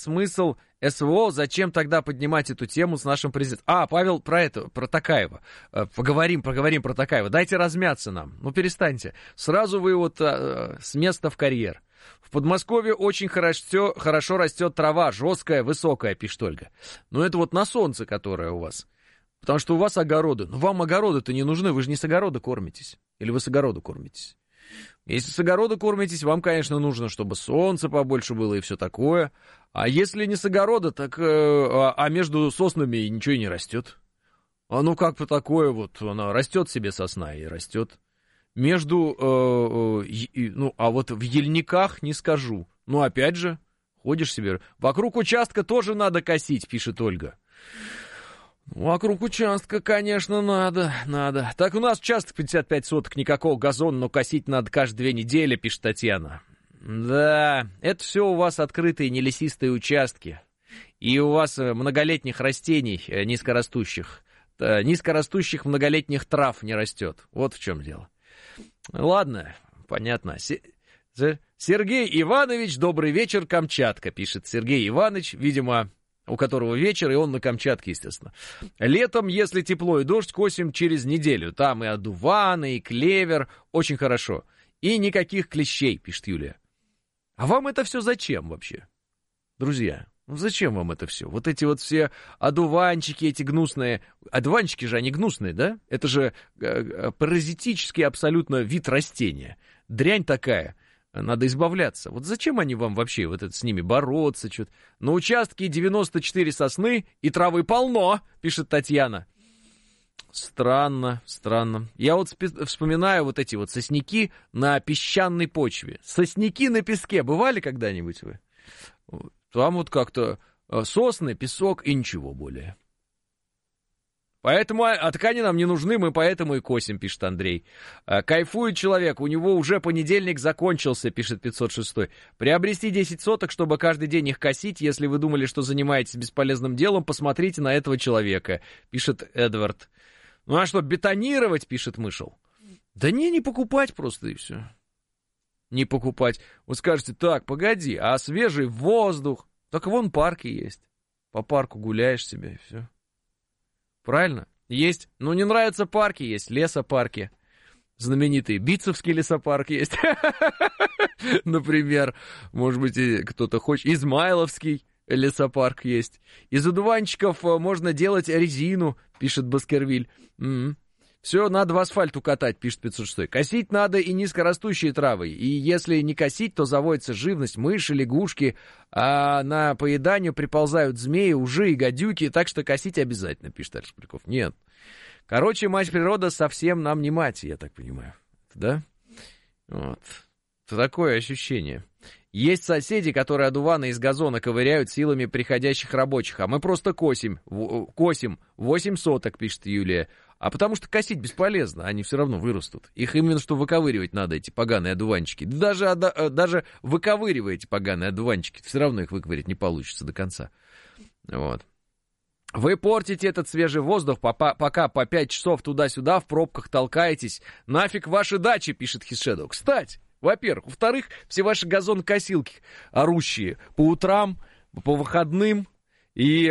смысл СВО, зачем тогда поднимать эту тему с нашим президентом? Павел, про Токаева. Поговорим про Токаева. Дайте размяться нам. Ну, перестаньте. Сразу вы вот с места в карьер. В Подмосковье очень хорошо растет трава, жесткая, высокая, пишет Ольга. Ну, это вот на солнце, которое у вас. Потому что у вас огороды. Ну, вам огороды-то не нужны, вы же не с огорода кормитесь. Или вы с огорода кормитесь? Если с огорода кормитесь, вам, конечно, нужно, чтобы солнце побольше было и все такое. А если не с огорода, так между соснами ничего и не растет. Ну, как-то такое вот, она растет себе сосна и растет. А вот в ельниках не скажу. Ну, опять же, ходишь себе. Вокруг участка тоже надо косить, пишет Ольга. Вокруг участка, конечно, надо. Так, у нас участок 55 соток, никакого газона, но косить надо каждые 2 недели, пишет Татьяна. Да, это все у вас открытые нелесистые участки. И у вас многолетних растений низкорастущих многолетних трав не растет. Вот в чем дело. Ладно, понятно. Сергей Иванович, добрый вечер, Камчатка, пишет Сергей Иванович, видимо, у которого вечер, и он на Камчатке, естественно. Летом, если тепло и дождь, косим через неделю. Там и одуваны, и клевер, очень хорошо. И никаких клещей, пишет Юлия. А вам это все зачем вообще? Друзья, ну зачем вам это все? Вот эти вот все одуванчики, эти гнусные... Одуванчики же, они гнусные, да? Это же паразитический абсолютно вид растения. Дрянь такая. Надо избавляться. Вот зачем они вам вообще, вот это с ними бороться? Что-то? На участке 94 сосны и травы полно, пишет Татьяна. Странно. Я вот вспоминаю вот эти вот сосняки на песчаной почве. Сосняки на песке. Бывали когда-нибудь вы? Там вот как-то сосны, песок и ничего более. Поэтому ткани нам не нужны, мы поэтому и косим, пишет Андрей. Кайфует человек, у него уже понедельник закончился, пишет 506. Приобрести 10 соток, чтобы каждый день их косить. Если вы думали, что занимаетесь бесполезным делом, посмотрите на этого человека, пишет Эдвард. Ну а что, бетонировать, пишет Мышел. Да не покупать просто и все. Не покупать. Вот скажете, так, погоди, а свежий воздух? Так вон парки есть. По парку гуляешь себе и все. Правильно? Есть. Ну, не нравятся парки, есть лесопарки. Знаменитые Битцевский лесопарк есть. Например, может быть, кто-то хочет. Измайловский лесопарк есть. Из одуванчиков можно делать резину, пишет Баскервиль. Все, надо в асфальт укатать, пишет 506. Косить надо и низкорастущие травы. И если не косить, то заводится живность, мыши, лягушки, а на поеданию приползают змеи, ужи и гадюки, так что косить обязательно, пишет Аршприков. Нет. Короче, мать природа совсем нам не мать, я так понимаю. Да? Вот. Это такое ощущение. Есть соседи, которые одуваны из газона ковыряют силами приходящих рабочих, а мы просто косим 8 соток, пишет Юлия. А потому что косить бесполезно, они все равно вырастут. Их именно что выковыривать надо, эти поганые одуванчики. Даже выковыривая эти поганые одуванчики, все равно их выковырять не получится до конца. Вот. Вы портите этот свежий воздух, пока по 5 часов туда-сюда в пробках толкаетесь. Нафиг ваши дачи, пишет Хишедо. Кстати, во-первых. Во-вторых, все ваши газонокосилки орущие по утрам, по выходным и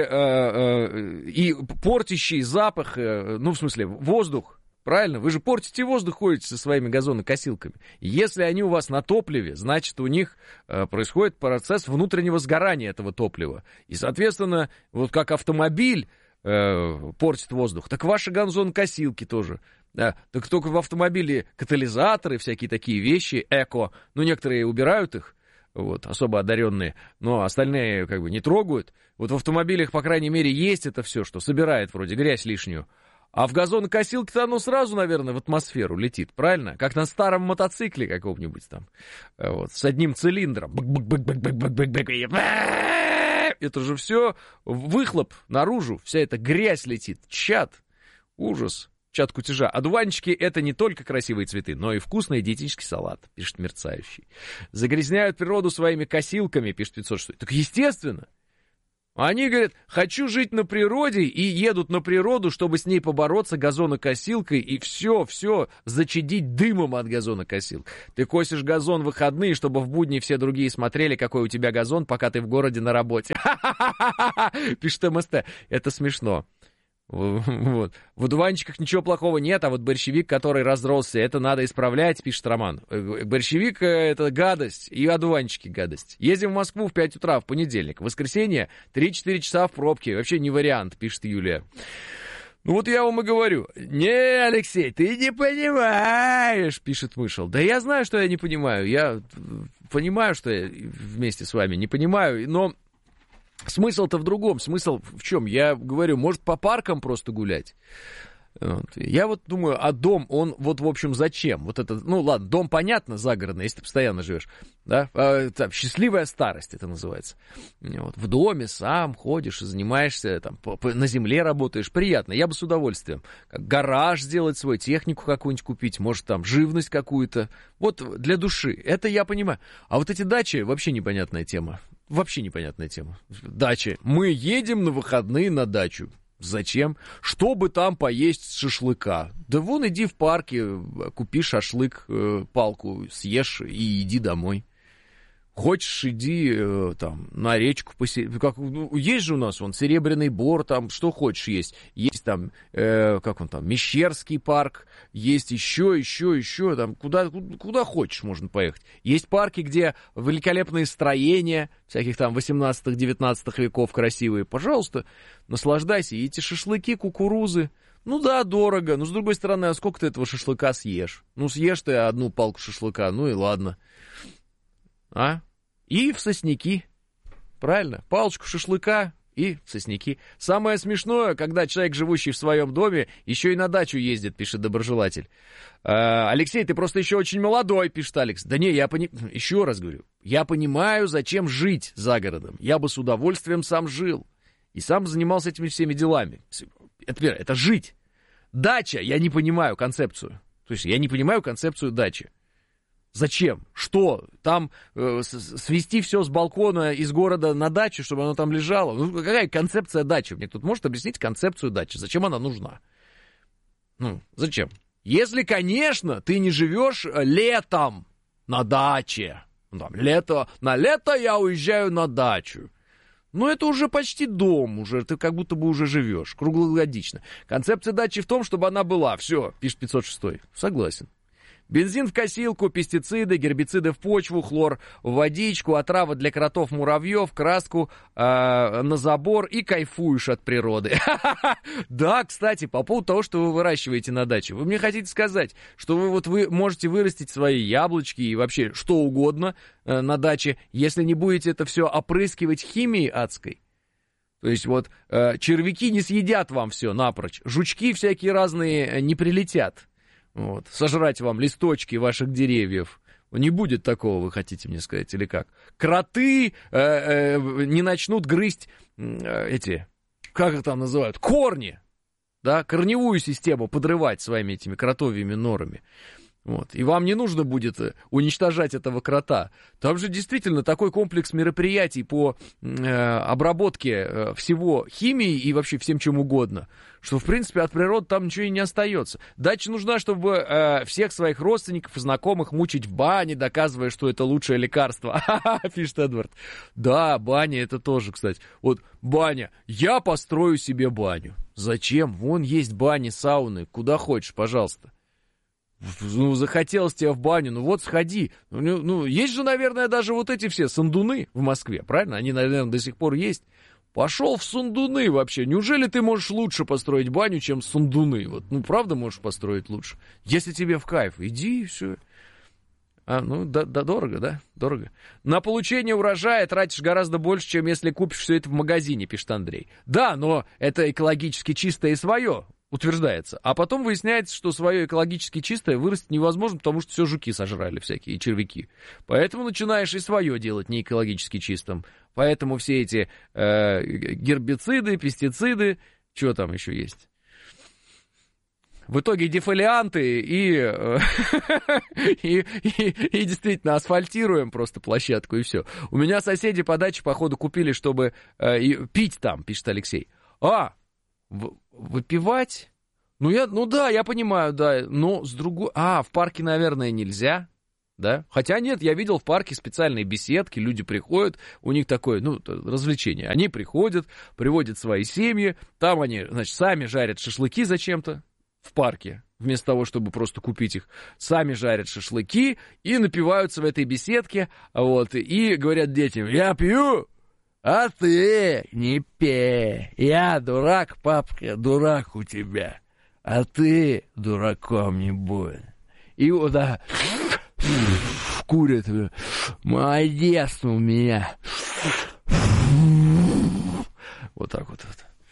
портящий запах, ну, в смысле, воздух. Правильно? Вы же портите воздух, ходите со своими газонокосилками. Если они у вас на топливе, значит, у них происходит процесс внутреннего сгорания этого топлива. И, соответственно, вот как автомобиль портит воздух, так ваши газонокосилки тоже. Да, так только в автомобиле катализаторы, всякие такие вещи, эко. Ну, некоторые убирают их, вот, особо одаренные, но остальные как бы не трогают. Вот в автомобилях, по крайней мере, есть это все, что собирает вроде грязь лишнюю. А в газонокосилке-то оно сразу, наверное, в атмосферу летит, правильно? Как на старом мотоцикле каком-нибудь там, вот, с одним цилиндром. Это же все выхлоп наружу, вся эта грязь летит, чад, ужас. Чат кутежа. Одуванчики — это не только красивые цветы, но и вкусный диетический салат, пишет Мерцающий. Загрязняют природу своими косилками, пишет 506. Так естественно. Они говорят, хочу жить на природе, и едут на природу, чтобы с ней побороться газонокосилкой и все зачадить дымом от газонокосилки. Ты косишь газон в выходные, чтобы в будни все другие смотрели, какой у тебя газон, пока ты в городе на работе. Пишет МСТ. Это смешно. Вот. В одуванчиках ничего плохого нет, а вот борщевик, который разросся, это надо исправлять, пишет Роман. Борщевик — это гадость, и одуванчики — гадость. Ездим в Москву в 5 утра в понедельник. В воскресенье 3-4 часа в пробке. Вообще не вариант, пишет Юлия. Ну вот я вам и говорю. Не, Алексей, ты не понимаешь, пишет Мышел. Да я знаю, что я не понимаю. Я понимаю, что я вместе с вами не понимаю, но... Смысл-то в другом. Смысл в чем? Я говорю, может, по паркам просто гулять? Вот. Я вот думаю, а дом, он вот, в общем, зачем? Вот это, ну, ладно, дом, понятно, загородный, если ты постоянно живешь, да? Там, счастливая старость это называется. Вот. В доме сам ходишь и занимаешься, там, на земле работаешь, приятно. Я бы с удовольствием. Как гараж сделать свой, технику какую-нибудь купить, может, там, живность какую-то. Вот для души. Это я понимаю. А вот эти дачи, вообще непонятная тема. Вообще непонятная тема. Дача. Мы едем на выходные на дачу. Зачем? Чтобы там поесть шашлыка. Да вон иди в парке, купи шашлык, палку съешь и иди домой. Хочешь, иди там на речку как, ну, есть же у нас вон Серебряный Бор, там что хочешь есть. Есть там, как он там, Мещерский парк, есть еще, там куда хочешь можно поехать. Есть парки, где великолепные строения, всяких там 18-19 веков красивые. Пожалуйста, наслаждайся. И эти шашлыки, кукурузы. Ну да, дорого, но с другой стороны, а сколько ты этого шашлыка съешь? Ну съешь ты одну палку шашлыка, ну и ладно. А? И в сосняки. Правильно? Палочку шашлыка и в сосняки. Самое смешное, когда человек, живущий в своем доме, еще и на дачу ездит, пишет доброжелатель. Алексей, ты просто еще очень молодой, пишет Алекс. Да не, еще раз говорю. Я понимаю, зачем жить за городом. Я бы с удовольствием сам жил. И сам занимался этими всеми делами. Это жить. Дача, я не понимаю концепцию. То есть я не понимаю концепцию дачи. Зачем? Что? Там свести все с балкона из города на дачу, чтобы оно там лежало? Ну, какая концепция дачи? Мне кто-то может объяснить концепцию дачи? Зачем она нужна? Ну, зачем? Если, конечно, ты не живешь летом на даче. Там, на лето я уезжаю на дачу. Ну, это уже почти дом, уже ты как будто бы уже живешь, круглогодично. Концепция дачи в том, чтобы она была. Все, пишет 506. Согласен. Бензин в косилку, пестициды, гербициды в почву, хлор в водичку, отрава для кротов, муравьев, краску на забор и кайфуешь от природы. Да, кстати, по поводу того, что вы выращиваете на даче. Вы мне хотите сказать, что вы можете вырастить свои яблочки и вообще что угодно на даче, если не будете это все опрыскивать химией адской? То есть вот червяки не съедят вам все напрочь, жучки всякие разные не прилетят. Вот, сожрать вам листочки ваших деревьев. Не будет такого, вы хотите мне сказать, или как? Кроты не начнут грызть эти, как их там называют, корни, да, корневую систему подрывать своими этими кротовьими норами. Вот. И вам не нужно будет уничтожать этого крота. Там же действительно такой комплекс мероприятий по обработке всего химией и вообще всем чем угодно, что, в принципе, от природы там ничего и не остается. Дача нужна, чтобы всех своих родственников и знакомых мучить в бане, доказывая, что это лучшее лекарство. Пишет Эдвард. Да, баня это тоже, кстати. Вот баня. Я построю себе баню. Зачем? Вон есть бани, сауны. Куда хочешь, пожалуйста. Ну, захотелось тебе в баню, ну вот сходи. Ну, есть же, наверное, даже вот эти все сандуны в Москве, правильно? Они, наверное, до сих пор есть. Пошел в сандуны вообще. Неужели ты можешь лучше построить баню, чем сандуны? Вот, ну, правда можешь построить лучше? Если тебе в кайф, иди и все. Да, дорого, да? Дорого. На получение урожая тратишь гораздо больше, чем если купишь все это в магазине, пишет Андрей. Да, но это экологически чистое и свое. Утверждается. А потом выясняется, что свое экологически чистое вырастить невозможно, потому что все жуки сожрали всякие, и червяки. Поэтому начинаешь и свое делать не экологически чистым. Поэтому все эти гербициды, пестициды, что там еще есть? в итоге дефолианты и действительно асфальтируем просто площадку, и все. У меня соседи по даче, походу, купили, чтобы пить там, пишет Алексей. Выпивать? Да, я понимаю, да, но с другой... в парке, наверное, нельзя, да? Хотя нет, я видел в парке специальные беседки, люди приходят, у них такое, развлечение. Они приходят, приводят свои семьи, там они, значит, сами жарят шашлыки зачем-то в парке, вместо того, чтобы просто купить их. Сами жарят шашлыки и напиваются в этой беседке, и говорят детям: я пью, а ты не пей. Я дурак, папка, дурак у тебя. А ты дураком не будь. И курят. Молодец у меня. Вот так вот.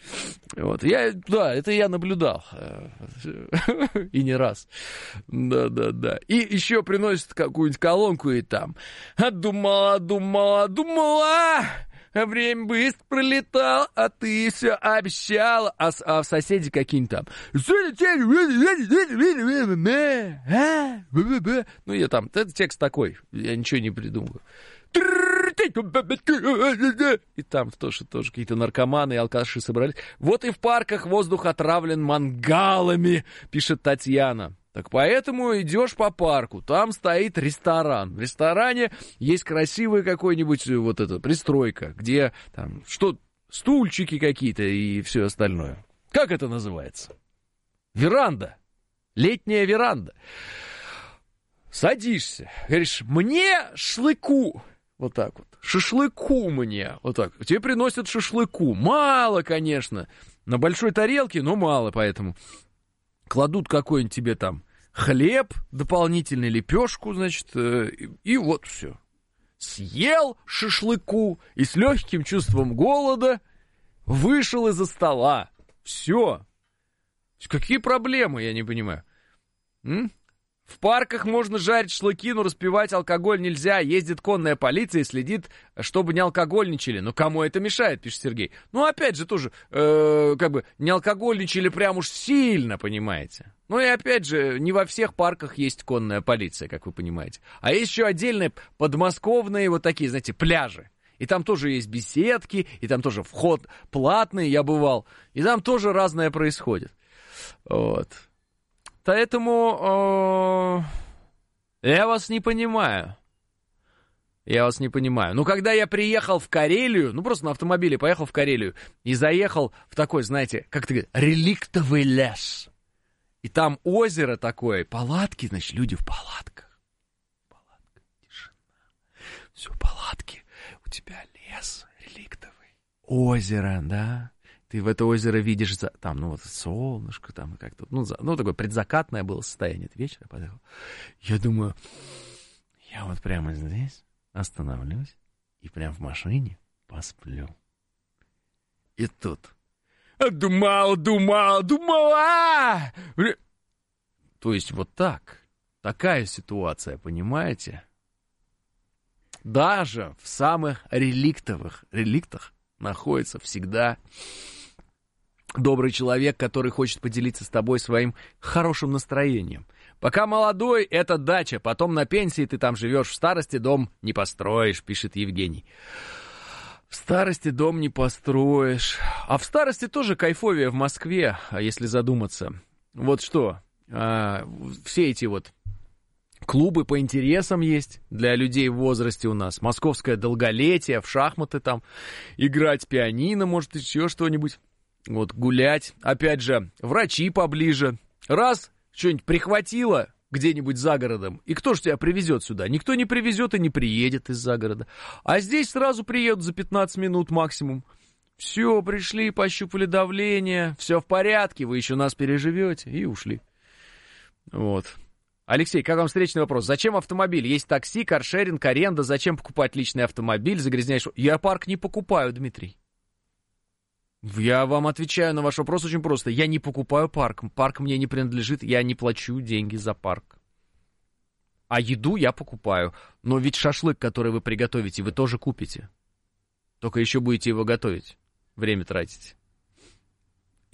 Это я наблюдал. И не раз. Да. И еще приносят какую-нибудь колонку, и там: думала. А время быстро пролетало, а ты все обещала. А соседи какие-нибудь там: это текст такой, я ничего не придумываю. И там тоже какие-то наркоманы и алкаши собрались. Вот и в парках воздух отравлен мангалами, пишет Татьяна. Так поэтому идешь по парку, там стоит ресторан. В ресторане есть красивая какой-нибудь пристройка, где там стульчики какие-то и все остальное. Как это называется? Веранда. Летняя веранда. Садишься, говоришь: мне шашлыку. Вот так вот. Шашлыку мне. Вот так. Тебе приносят шашлыку. Мало, конечно. На большой тарелке, но мало, поэтому кладут какой-нибудь тебе там хлеб, дополнительную лепешку, значит, и вот все. Съел шашлыку и с легким чувством голода вышел из-за стола. Все. Какие проблемы, я не понимаю. В парках можно жарить шашлыки, но распивать алкоголь нельзя. Ездит конная полиция и следит, чтобы не алкогольничали. Но кому это мешает, пишет Сергей. Опять же, тоже, не алкогольничали прям уж сильно, понимаете. И опять же, не во всех парках есть конная полиция, как вы понимаете. А есть еще отдельные подмосковные такие, знаете, пляжи. И там тоже есть беседки, и там тоже вход платный, я бывал. И там тоже разное происходит. Вот. Поэтому я вас не понимаю. Когда я приехал в Карелию, просто на автомобиле поехал в Карелию и заехал в такой, знаете, как ты говоришь, реликтовый лес. И там озеро такое, палатки, значит, люди в палатках. Палатка, тишина. Все, палатки. У тебя лес реликтовый. Озеро, да? Ты в это озеро видишь, там, солнышко, там, как-то, такое предзакатное было состояние, это вечер, я подъехал. Я думаю, я вот прямо здесь остановлюсь и прям в машине посплю. И тут: думала! То есть вот так, такая ситуация, понимаете? Даже в самых реликтах находится всегда добрый человек, который хочет поделиться с тобой своим хорошим настроением. Пока молодой, это дача, потом на пенсии ты там живешь, в старости дом не построишь, пишет Евгений. В старости дом не построишь. А в старости тоже кайфовее в Москве, если задуматься. Вот что, все эти клубы по интересам есть для людей в возрасте у нас. Московское долголетие, в шахматы там играть, пианино, может, еще что-нибудь. Гулять. Опять же, врачи поближе. Раз что-нибудь прихватило где-нибудь за городом, и кто же тебя привезет сюда? Никто не привезет и не приедет из-за города. А здесь сразу приедут за 15 минут максимум. Все, пришли, пощупали давление, все в порядке, вы еще нас переживете, и ушли. Вот. Алексей, как вам встречный вопрос? Зачем автомобиль? Есть такси, каршеринг, аренда. Зачем покупать личный автомобиль? Загрязняешь... Я парк не покупаю, Дмитрий. Я вам отвечаю на ваш вопрос очень просто. Я не покупаю парк. Парк мне не принадлежит. Я не плачу деньги за парк. А еду я покупаю. Но ведь шашлык, который вы приготовите, вы тоже купите. Только еще будете его готовить. Время тратите.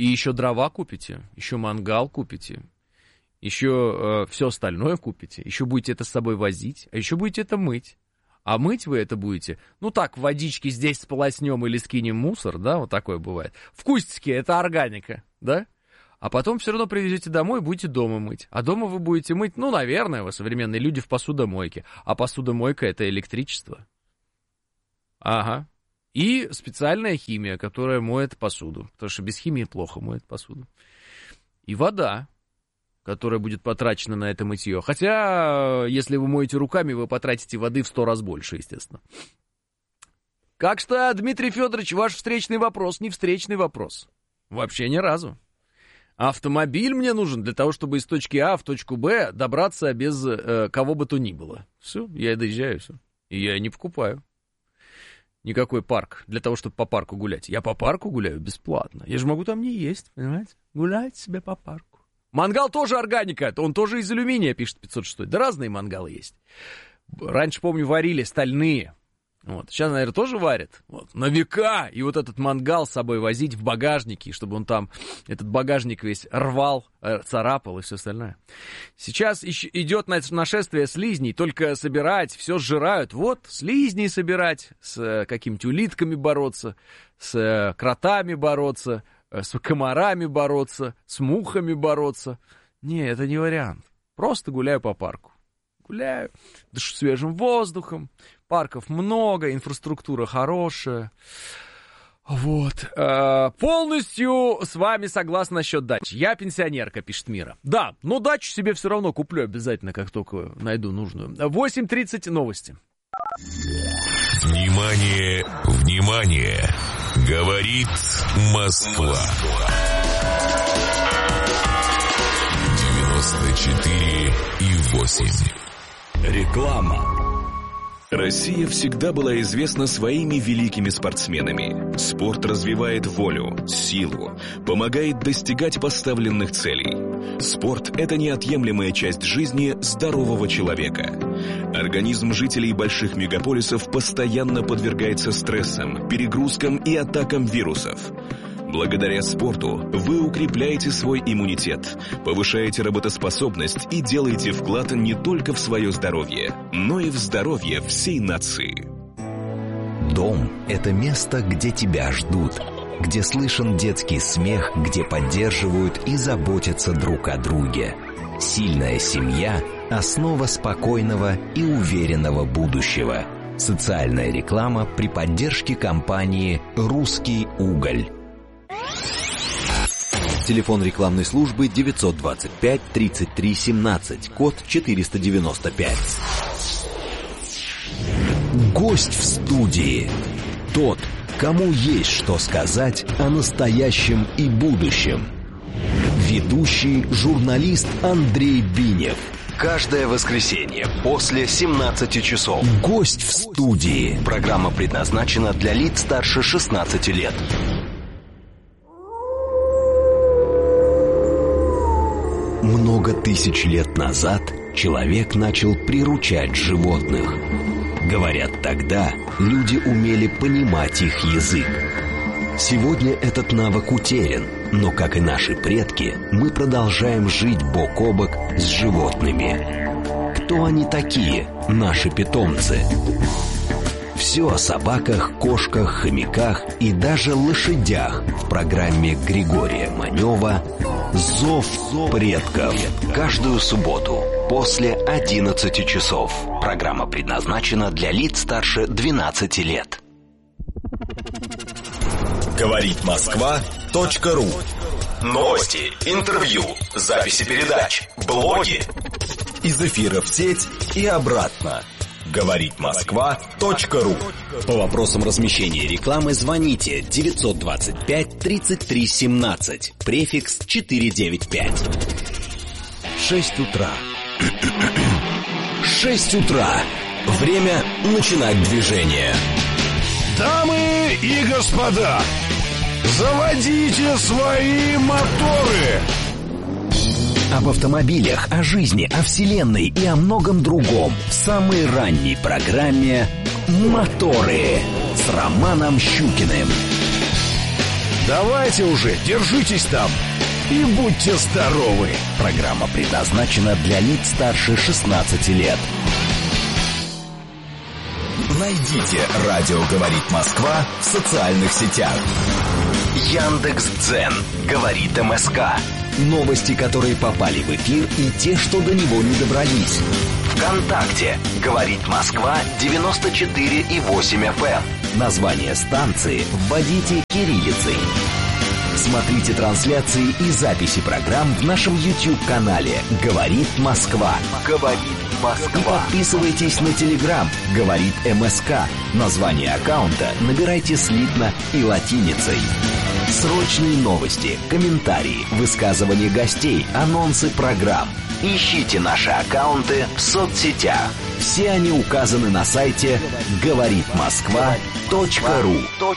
И еще дрова купите, еще мангал купите, еще все остальное купите, еще будете это с собой возить, а еще будете это мыть. А мыть вы это будете, ну так, в водичке здесь сполоснем или скинем мусор, да, вот такое бывает. В кустике это органика, да? А потом все равно привезете домой и будете дома мыть. А дома вы будете мыть, ну, наверное, вы современные люди в посудомойке. А посудомойка — это электричество. Ага. И специальная химия, которая моет посуду. Потому что без химии плохо моет посуду. И вода, которая будет потрачена на это мытье. Хотя, если вы моете руками, вы потратите воды в 100 раз больше, естественно. Как что, Дмитрий Федорович, ваш встречный вопрос не встречный вопрос. Вообще ни разу. Автомобиль мне нужен для того, чтобы из точки А в точку Б добраться без кого бы то ни было. Все, я доезжаю, все. И я не покупаю никакой парк для того, чтобы по парку гулять. Я по парку гуляю бесплатно. Я же могу там не есть, понимаете? Гулять себе по парку. Мангал тоже органика, он тоже из алюминия, пишет 506. Да разные мангалы есть. Раньше, помню, варили стальные. Вот. Сейчас, наверное, тоже варят. Вот. На века. И вот этот мангал с собой возить в багажнике, чтобы он там, этот багажник весь рвал, царапал и все остальное. Сейчас идет нашествие слизней, только собирать, все сжирают. Вот, слизней собирать, с какими-то улитками бороться, с кротами бороться, с комарами бороться, с мухами бороться. Не, это не вариант. Просто гуляю по парку. Гуляю, дышу свежим воздухом. Парков много, инфраструктура хорошая. Вот. Полностью с вами согласна насчет дач. Я пенсионерка, пишет Мира. Да, но дачу себе все равно куплю обязательно, как только найду нужную. 8:30 новости. Внимание, внимание! Говорит Москва. 94,8. Реклама. Россия всегда была известна своими великими спортсменами. Спорт развивает волю, силу, помогает достигать поставленных целей. Спорт – это неотъемлемая часть жизни здорового человека. Организм жителей больших мегаполисов постоянно подвергается стрессам, перегрузкам и атакам вирусов. Благодаря спорту вы укрепляете свой иммунитет, повышаете работоспособность и делаете вклад не только в свое здоровье, но и в здоровье всей нации. Дом – это место, где тебя ждут, где слышен детский смех, где поддерживают и заботятся друг о друге. Сильная семья – основа спокойного и уверенного будущего. Социальная реклама при поддержке компании «Русский уголь». Телефон рекламной службы 925-33-17, код 495. Гость в студии. Тот, кому есть что сказать о настоящем и будущем. Ведущий журналист Андрей Бинев. Каждое воскресенье после 17 часов. Гость в студии. Программа предназначена для лиц старше 16 лет. Много тысяч лет назад человек начал приручать животных. Говорят, тогда люди умели понимать их язык. Сегодня этот навык утерян, но, как и наши предки, мы продолжаем жить бок о бок с животными. Кто они такие, наши питомцы? Все о собаках, кошках, хомяках и даже лошадях в программе Григория Манева «Зов предков». Каждую субботу после 11 часов. Программа предназначена для лиц старше 12 лет. Говорит Москва.ру. Новости, интервью, записи передач, блоги. Из эфира в сеть и обратно. Говорит Москва.ру. По вопросам размещения рекламы звоните 925-33-17, префикс 495. 6 утра. 6 утра. Время начинать движение. Дамы и господа, заводите свои моторы. Об автомобилях, о жизни, о вселенной и о многом другом в самой ранней программе «Моторы» с Романом Щукиным. Давайте уже, держитесь там и будьте здоровы. Программа предназначена для лиц старше 16 лет. Найдите «Радио говорит Москва» в социальных сетях. Яндекс.Дзен говорит МСК. Новости, которые попали в эфир, и те, что до него не добрались. ВКонтакте говорит Москва 94,8 FM. Название станции вводите кириллицей. Смотрите трансляции и записи программ в нашем YouTube-канале «Говорит Москва». «Говорит Москва». И подписывайтесь на Telegram «Говорит МСК». Название аккаунта набирайте слитно и латиницей. Срочные новости, комментарии, высказывания гостей, анонсы программ. Ищите наши аккаунты в соцсетях. Все они указаны на сайте говоритмосква.ру.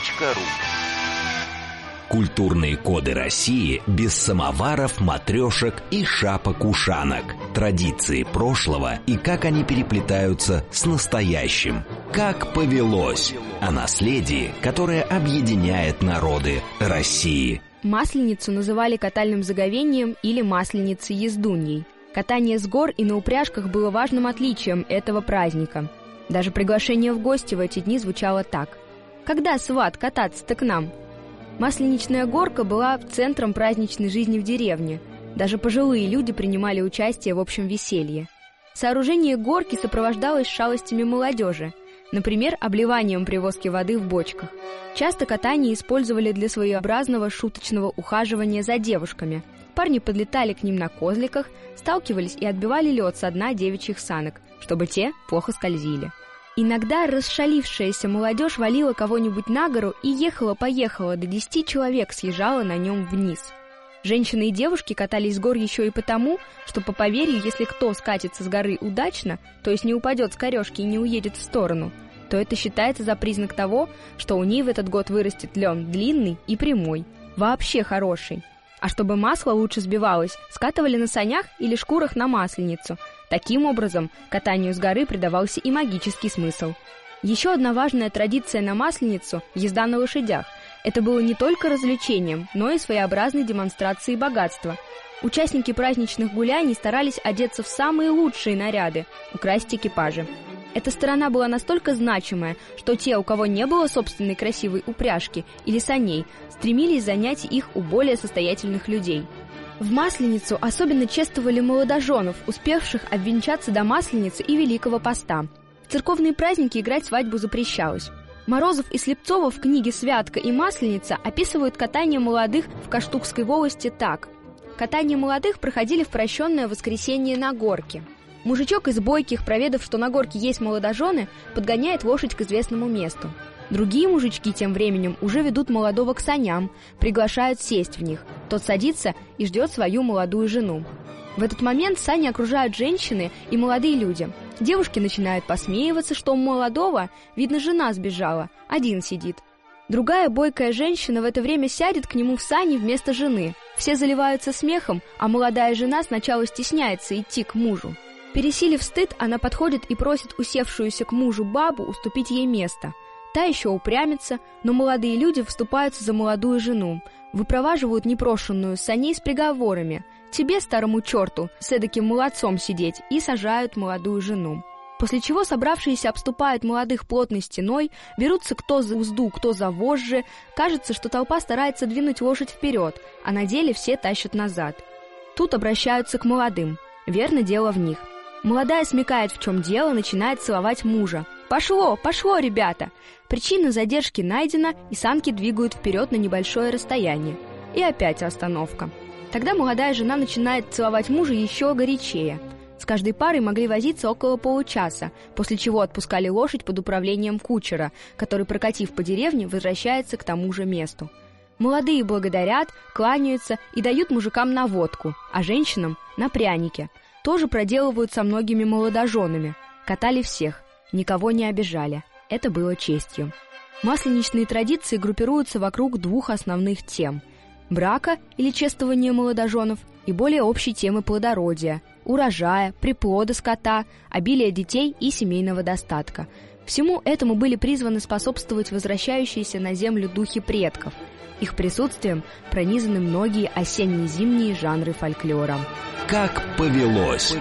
Культурные коды России без самоваров, матрешек и шапок-ушанок. Традиции прошлого и как они переплетаются с настоящим. Как повелось. О наследии, которое объединяет народы России. Масленицу называли катальным заговением или масленицей-ездуньей. Катание с гор и на упряжках было важным отличием этого праздника. Даже приглашение в гости в эти дни звучало так: «Когда, сват, кататься-то к нам?» Масленичная горка была центром праздничной жизни в деревне. Даже пожилые люди принимали участие в общем веселье. Сооружение горки сопровождалось шалостями молодежи, например, обливанием при воске воды в бочках. Часто катание использовали для своеобразного шуточного ухаживания за девушками. Парни подлетали к ним на козликах, сталкивались и отбивали лед со дна девичьих санок, чтобы те плохо скользили. Иногда расшалившаяся молодежь валила кого-нибудь на гору и ехала-поехала, до 10 человек съезжала на нем вниз. Женщины и девушки катались с гор еще и потому, что, по поверью, если кто скатится с горы удачно, то есть не упадет с корежки и не уедет в сторону, то это считается за признак того, что у ней в этот год вырастет лен длинный и прямой, вообще хороший. А чтобы масло лучше сбивалось, скатывали на санях или шкурах на масленицу. Таким образом, катанию с горы придавался и магический смысл. Еще одна важная традиция на Масленицу – езда на лошадях. Это было не только развлечением, но и своеобразной демонстрацией богатства. Участники праздничных гуляний старались одеться в самые лучшие наряды, украсить экипажи. Эта сторона была настолько значимая, что те, у кого не было собственной красивой упряжки или саней, стремились занять их у более состоятельных людей. В Масленицу особенно чествовали молодоженов, успевших обвенчаться до Масленицы и Великого Поста. В церковные праздники играть свадьбу запрещалось. Морозов и Слепцова в книге «Святка» и «Масленица» описывают катание молодых в Каштукской волости так. Катание молодых проходили в прощенное воскресенье на горке. Мужичок из бойких, проведав, что на горке есть молодожены, подгоняет лошадь к известному месту. Другие мужички тем временем уже ведут молодого к саням, приглашают сесть в них. Тот садится и ждет свою молодую жену. В этот момент сани окружают женщины и молодые люди. Девушки начинают посмеиваться, что у молодого, видно, жена сбежала, один сидит. Другая бойкая женщина в это время сядет к нему в сани вместо жены. Все заливаются смехом, а молодая жена сначала стесняется идти к мужу. Пересилив стыд, она подходит и просит усевшуюся к мужу бабу уступить ей место. Та еще упрямится, но молодые люди вступаются за молодую жену, выпроваживают непрошенную с саней с приговорами: «Тебе, старому черту, с эдаким молодцом сидеть», и сажают молодую жену. После чего собравшиеся обступают молодых плотной стеной, берутся кто за узду, кто за вожжи. Кажется, что толпа старается двинуть лошадь вперед, а на деле все тащат назад. Тут обращаются к молодым. Верно, дело в них. Молодая смекает, в чем дело, начинает целовать мужа. «Пошло, пошло, ребята!» Причина задержки найдена, и санки двигают вперед на небольшое расстояние. И опять остановка. Тогда молодая жена начинает целовать мужа еще горячее. С каждой парой могли возиться около получаса, после чего отпускали лошадь под управлением кучера, который, прокатив по деревне, возвращается к тому же месту. Молодые благодарят, кланяются и дают мужикам на водку, а женщинам – на пряники. Тоже проделывают со многими молодоженами. Катали всех, никого не обижали. Это было честью. Масленичные традиции группируются вокруг двух основных тем – брака или чествования молодоженов и более общей темы плодородия, урожая, приплода скота, обилия детей и семейного достатка. Всему этому были призваны способствовать возвращающиеся на землю духи предков. Их присутствием пронизаны многие осенне-зимние жанры фольклора. Как повелось.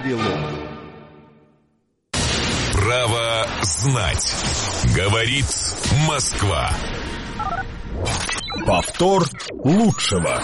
Право знать. Говорит Москва. Повтор лучшего.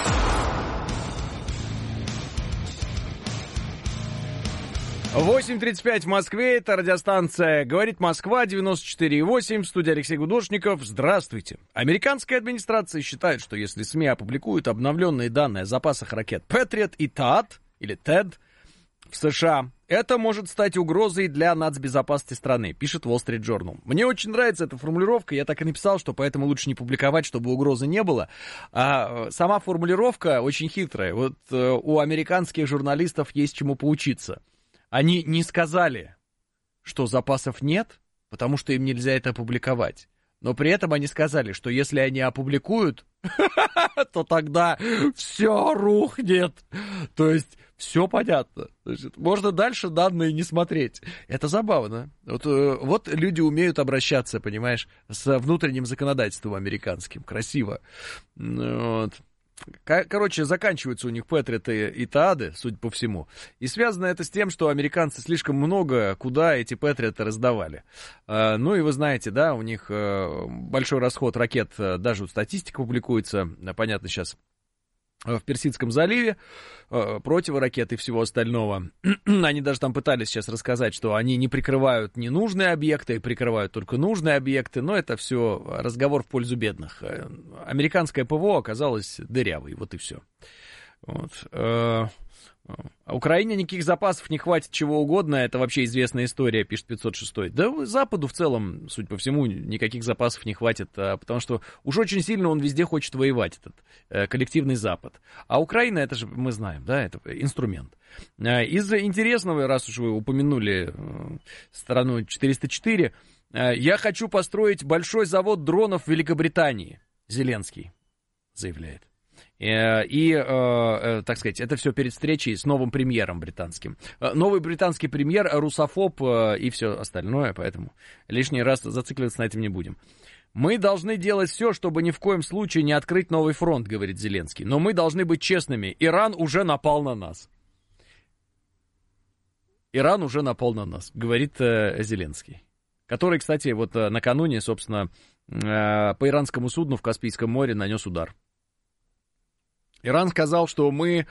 Восемь 35 в Москве, это радиостанция «Говорит Москва», 94,8, студия Алексей Гудошников. Здравствуйте. Американская администрация считает, что если СМИ опубликуют обновленные данные о запасах ракет Patriot и THAAD, или TED, в США, это может стать угрозой для нацбезопасности страны, пишет Wall Street Journal. Мне очень нравится эта формулировка, я так и написал, что поэтому лучше не публиковать, чтобы угрозы не было. А сама формулировка очень хитрая. Вот у американских журналистов есть чему поучиться. Они не сказали, что запасов нет, потому что им нельзя это опубликовать. Но при этом они сказали, что если они опубликуют, то тогда все рухнет. То есть все понятно. Можно дальше данные не смотреть. Это забавно. Вот люди умеют обращаться, понимаешь, с внутренним законодательством американским. Красиво. Вот. Короче, заканчиваются у них Патриоты и Таады, судя по всему. И связано это с тем, что американцы слишком много куда эти Патриоты раздавали. Ну и вы знаете, да, у них большой расход ракет, даже вот статистика публикуется, понятно, сейчас в Персидском заливе, противоракет и всего остального. Они даже там пытались сейчас рассказать, что они не прикрывают ненужные объекты, прикрывают только нужные объекты, но это все разговор в пользу бедных. Американское ПВО оказалось дырявой, вот и все. Вот. Украине никаких запасов не хватит чего угодно, это вообще известная история, пишет 506. Да Западу в целом, судя по всему, никаких запасов не хватит, потому что уж очень сильно он везде хочет воевать, этот коллективный Запад. А Украина, это же мы знаем, да, это инструмент. Из интересного, раз уж вы упомянули страну 404, я хочу построить большой завод дронов в Великобритании, Зеленский заявляет. И, так сказать, это все перед встречей с новым премьером британским. Новый британский премьер русофоб и все остальное, поэтому лишний раз зацикливаться на этом не будем. Мы должны делать все, чтобы ни в коем случае не открыть новый фронт, говорит Зеленский. Но мы должны быть честными. Иран уже напал на нас. Иран уже напал на нас, говорит Зеленский. Который, кстати, вот накануне, собственно, по иранскому судну в Каспийском море нанес удар. Иран сказал, что мы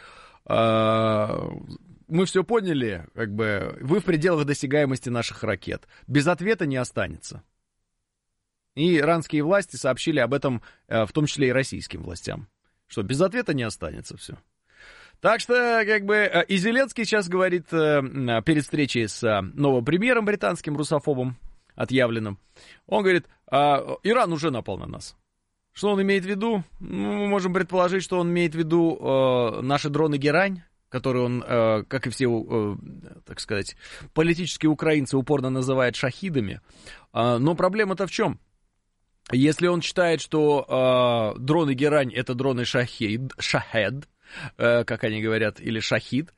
все поняли, как бы, вы в пределах досягаемости наших ракет. Без ответа не останется. И иранские власти сообщили об этом, в том числе и российским властям, что без ответа не останется все. Так что, как бы, и Зеленский сейчас говорит перед встречей с новым премьером британским, русофобом отъявленным, он говорит, Иран уже напал на нас. Что он имеет в виду? Ну, мы можем предположить, что он имеет в виду наши дроны «Герань», которые он, как и все, так сказать, политические украинцы упорно называют шахидами. Но проблема-то в чем? Если он считает, что дроны «Герань» — это дроны «Шахед», как они говорят, или «Шахид»,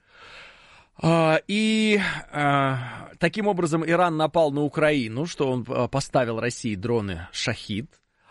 и таким образом Иран напал на Украину, что он поставил России дроны «Шахид»,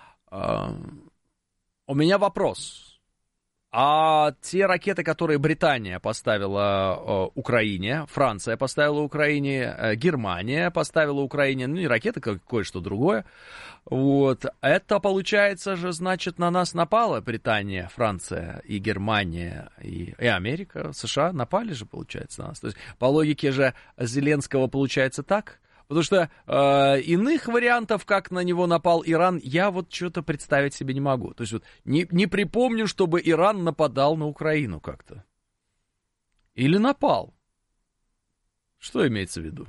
у меня вопрос. А те ракеты, которые Британия поставила Украине, Франция поставила Украине, Германия поставила Украине, ну не ракеты, кое-что другое, вот, это получается же, значит, на нас напала Британия, Франция и Германия, и Америка, США напали же, получается, на нас. То есть по логике же Зеленского получается так. Потому что иных вариантов, как на него напал Иран, я вот что-то представить себе не могу. То есть вот не припомню, чтобы Иран нападал на Украину как-то. Или напал. Что имеется в виду?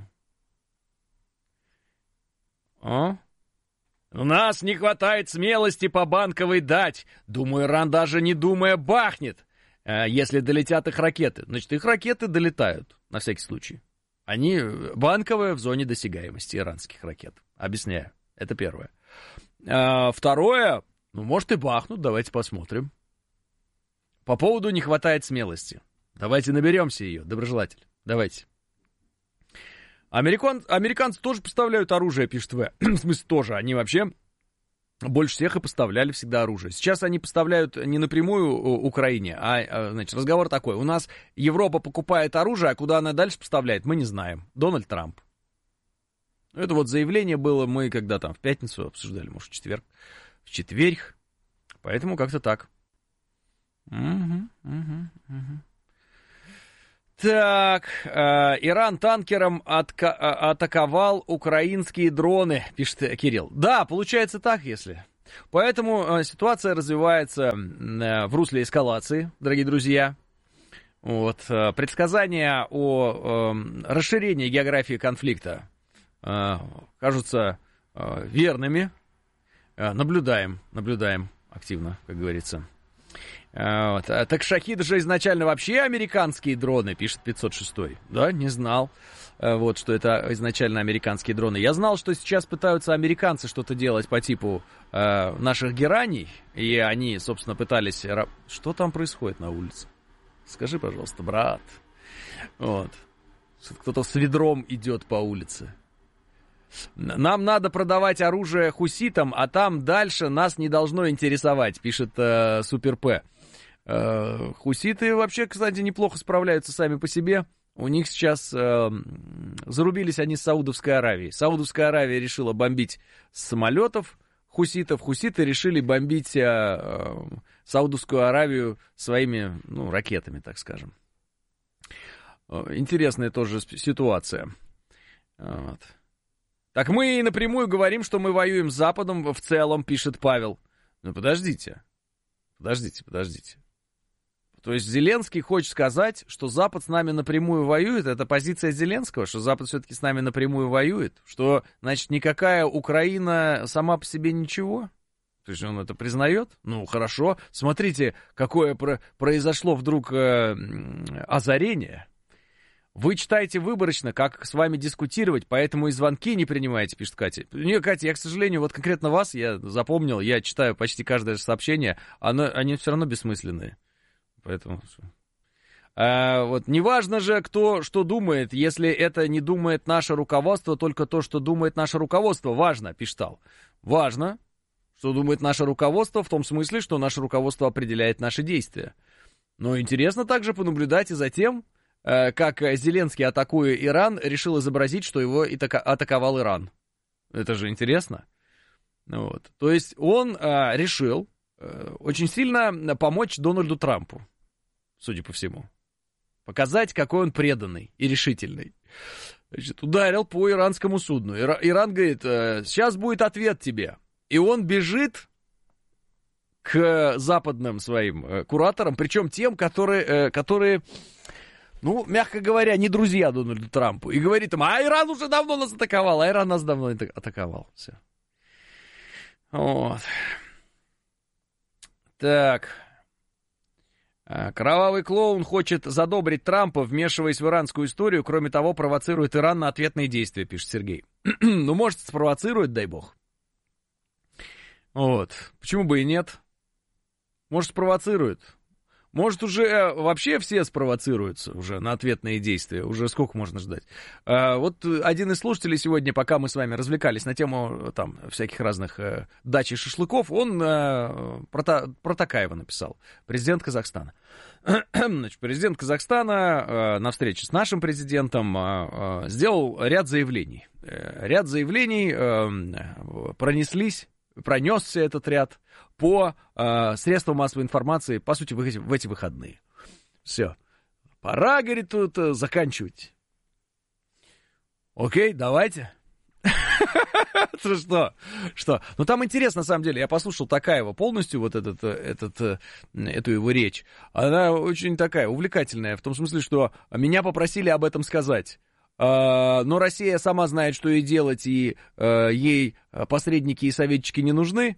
У нас не хватает смелости по Банковой дать. Думаю, Иран даже не думая бахнет, если долетят их ракеты. Значит, их ракеты долетают, на всякий случай. Они Банковые в зоне досягаемости иранских ракет. Объясняю. Это первое. Второе, ну, может и бахнут, давайте посмотрим. По поводу не хватает смелости. Давайте наберемся ее, доброжелатель. Давайте. Американцы тоже поставляют оружие, пишет В. В смысле, тоже. Они вообще больше всех и поставляли всегда оружие. Сейчас они поставляют не напрямую Украине, значит, разговор такой. У нас Европа покупает оружие, а куда она дальше поставляет, мы не знаем. Дональд Трамп. Это вот заявление было, мы когда там в пятницу обсуждали, может, в четверг. Поэтому как-то так. Так, Иран танкером атаковал украинские дроны, пишет Кирилл. Да, получается так, если. Поэтому ситуация развивается в русле эскалации, дорогие друзья. Вот, предсказания о расширении географии конфликта кажутся верными. Наблюдаем активно, как говорится. Вот. Так шахиды же изначально вообще американские дроны, пишет 506. Да, не знал, вот, что это изначально американские дроны. Я знал, что сейчас пытаются американцы что-то делать по типу наших гераний, и они, собственно, пытались... Что там происходит на улице? Скажи, пожалуйста, брат. Вот. Кто-то с ведром идет по улице. Нам надо продавать оружие хуситам, а там дальше нас не должно интересовать, пишет Супер П. Хуситы вообще, кстати, неплохо справляются сами по себе. У них сейчас зарубились они с Саудовской Аравией. Саудовская Аравия решила бомбить с самолетов хуситов. Хуситы решили бомбить Саудовскую Аравию своими, ракетами, так скажем. Интересная тоже ситуация. Вот. Так мы и напрямую говорим, что мы воюем с Западом в целом, пишет Павел. Ну, подождите. То есть Зеленский хочет сказать, что Запад с нами напрямую воюет? Это позиция Зеленского, что Запад все-таки с нами напрямую воюет? Что, значит, никакая Украина сама по себе ничего? То есть он это признает? Ну, хорошо. Смотрите, какое произошло вдруг озарение. Вы читаете выборочно, как с вами дискутировать, поэтому и звонки не принимаете, пишет Катя. Не, Катя, я, к сожалению, вот конкретно вас я запомнил, я читаю почти каждое сообщение, они все равно бессмысленные. Поэтому... вот неважно же, кто что думает, если это не думает наше руководство, только то, что думает наше руководство. Важно, пишет Ал. Важно, что думает наше руководство, в том смысле, что наше руководство определяет наши действия. Но интересно также понаблюдать и за тем, как Зеленский, атакуя Иран, решил изобразить, что его атаковал Иран. Это же интересно. Вот. То есть он решил очень сильно помочь Дональду Трампу, судя по всему. Показать, какой он преданный и решительный. Значит, ударил по иранскому судну. Иран говорит, сейчас будет ответ тебе. И он бежит к западным своим кураторам, причем тем, которые мягко говоря, не друзья Дональду Трампу. И говорит им, Иран уже давно нас атаковал, Иран нас давно атаковал. Все. Вот. Так. Кровавый клоун хочет задобрить Трампа, вмешиваясь в иранскую историю. Кроме того, провоцирует Иран на ответные действия, пишет Сергей. Может, спровоцирует, дай бог. Вот. Почему бы и нет? Может, спровоцирует. Может, уже вообще все спровоцируются уже на ответные действия. Уже сколько можно ждать? Вот один из слушателей сегодня, пока мы с вами развлекались на тему там всяких разных дач и шашлыков, он про Токаева написал. Президент Казахстана. Значит, президент Казахстана на встрече с нашим президентом сделал ряд заявлений. Ряд заявлений пронесся этот ряд по средствам массовой информации, по сути, в эти выходные. Все. Пора, говорит, тут заканчивать. Окей, давайте. Что? Ну, там интересно, на самом деле, я послушал Токаева полностью, вот эту его речь. Она очень такая увлекательная, в том смысле, что меня попросили об этом сказать. Но Россия сама знает, что ей делать, и ей посредники и советчики не нужны.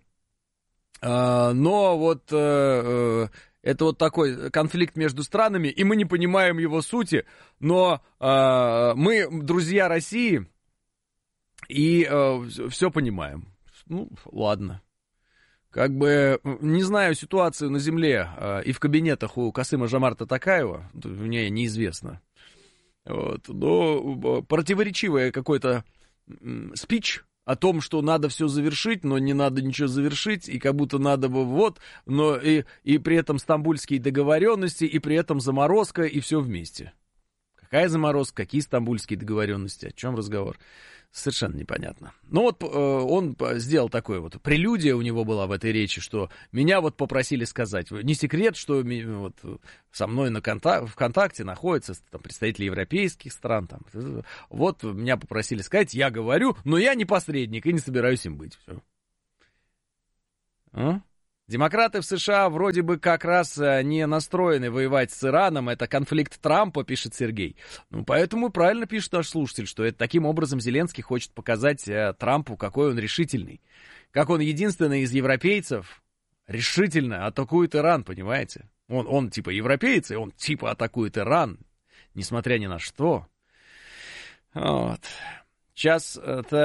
Но вот это вот такой конфликт между странами, и мы не понимаем его сути, но мы друзья России и все понимаем. Ну, ладно. Как бы не знаю ситуацию на земле и в кабинетах у Касыма Жомарта Токаева, мне неизвестно. Вот, но противоречивый какой-то спич о том, что надо все завершить, но не надо ничего завершить, и как будто надо бы но и при этом стамбульские договоренности, и при этом заморозка, и все вместе. Какая заморозка, какие стамбульские договоренности, о чем разговор? Совершенно непонятно. Ну вот он сделал такое вот, прелюдия у него была в этой речи, что меня вот попросили сказать, не секрет, что вот со мной в контакте находятся там представители европейских стран, там, вот меня попросили сказать, я говорю, но я не посредник и не собираюсь им быть. Все. Демократы в США вроде бы как раз не настроены воевать с Ираном, это конфликт Трампа, пишет Сергей. Ну, поэтому правильно пишет наш слушатель, что это таким образом Зеленский хочет показать Трампу, какой он решительный. Как он единственный из европейцев решительно атакует Иран, понимаете? Он типа европеец, и он типа атакует Иран, несмотря ни на что. Вот. Час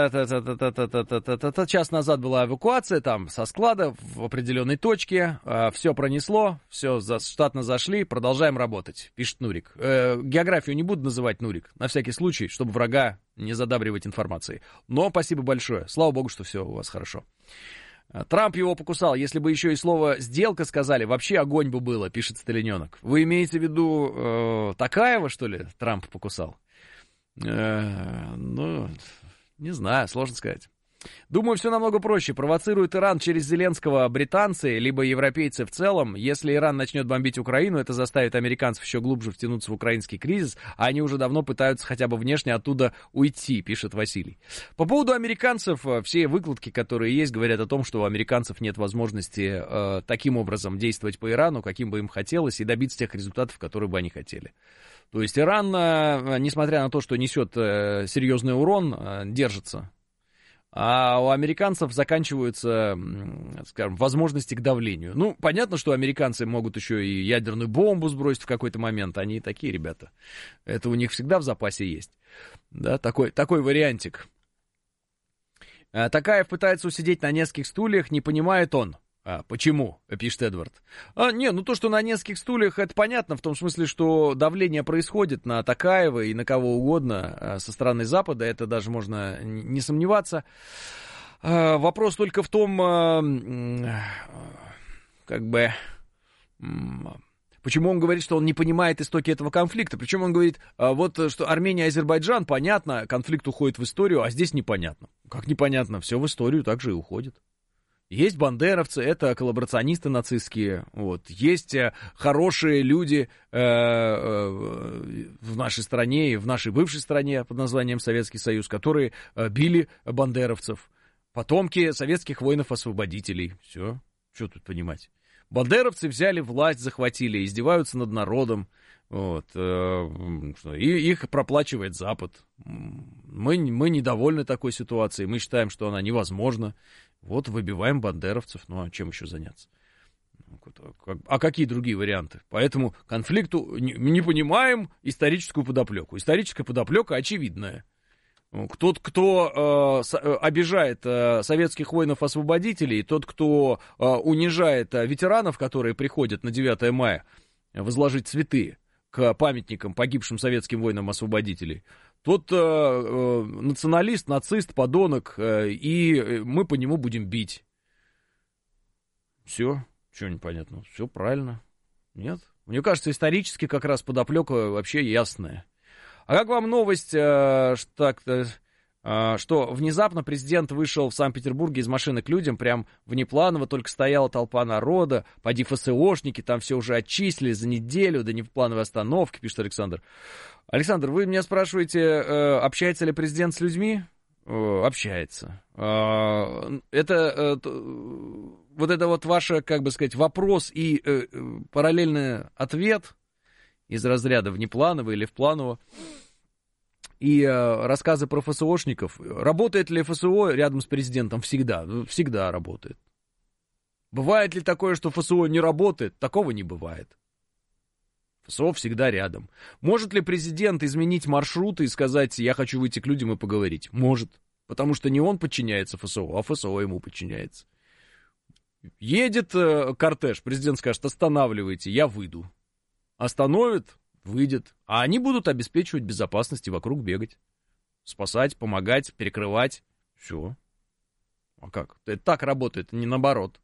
назад была эвакуация там со склада в определенной точке, все пронесло, все штатно зашли, продолжаем работать, пишет Нурик. Географию не буду называть, Нурик, на всякий случай, чтобы врага не задабривать информацией. Но спасибо большое, слава богу, что все у вас хорошо. Трамп его покусал, если бы еще и слово «сделка» сказали, вообще огонь бы было, пишет Сталиненок. Вы имеете в виду Токаева, что ли, Трамп покусал? Ну, не знаю, сложно сказать. Думаю, все намного проще. Провоцирует Иран через Зеленского британцы, либо европейцы в целом. Если Иран начнет бомбить Украину, это заставит американцев еще глубже втянуться в украинский кризис, а они уже давно пытаются хотя бы внешне оттуда уйти, пишет Василий. По поводу американцев, все выкладки, которые есть, говорят о том, что у американцев нет возможности таким образом действовать по Ирану, каким бы им хотелось, и добиться тех результатов, которые бы они хотели. То есть Иран, несмотря на то, что несет серьезный урон, держится. А у американцев заканчиваются, скажем, возможности к давлению. Ну, понятно, что американцы могут еще и ядерную бомбу сбросить в какой-то момент. Они такие ребята. Это у них всегда в запасе есть. Да, такой вариантик. Токаев пытается усидеть на нескольких стульях, не понимает он. Почему? Пишет Эдвард. То, что на нескольких стульях, это понятно, в том смысле, что давление происходит на Токаева и на кого угодно со стороны Запада, это даже можно не сомневаться. Вопрос только в том, почему он говорит, что он не понимает истоки этого конфликта. Причем он говорит, что Армения и Азербайджан, понятно, конфликт уходит в историю, а здесь непонятно. Как непонятно? Все в историю также и уходит. Есть бандеровцы, это коллаборационисты нацистские, есть хорошие люди в нашей стране и в нашей бывшей стране под названием Советский Союз, которые били бандеровцев, потомки советских воинов-освободителей. Все, что тут понимать. Бандеровцы взяли власть, захватили, издеваются над народом, и их проплачивает Запад. Мы недовольны такой ситуацией, мы считаем, что она невозможна. Выбиваем бандеровцев, а чем еще заняться? А какие другие варианты? Поэтому конфликту не понимаем историческую подоплеку. Историческая подоплека очевидная. Тот, кто обижает советских воинов-освободителей, тот, кто унижает ветеранов, которые приходят на 9 мая возложить цветы к памятникам погибшим советским воинам-освободителей, тот националист, нацист, подонок, и мы по нему будем бить. Все, что непонятно, все правильно. Нет? Мне кажется, исторически как раз подоплека вообще ясная. А как вам новость, что внезапно президент вышел в Санкт-Петербурге из машины к людям, прям внепланово, только стояла толпа народа, поди ФСОшники, там все уже отчислили за неделю до внеплановой остановки, пишет Александр. Александр, вы меня спрашиваете, общается ли президент с людьми? Общается. Это ваш, вопрос и параллельный ответ из разряда внепланово или впланово. И рассказы про ФСОшников. Работает ли ФСО рядом с президентом? Всегда. Всегда работает. Бывает ли такое, что ФСО не работает? Такого не бывает. ФСО всегда рядом. Может ли президент изменить маршруты и сказать, я хочу выйти к людям и поговорить? Может. Потому что не он подчиняется ФСО, а ФСО ему подчиняется. Едет кортеж, президент скажет, останавливайте, я выйду. Остановит, выйдет. А они будут обеспечивать безопасность и вокруг бегать. Спасать, помогать, перекрывать. Все. А как? Это так работает, не наоборот.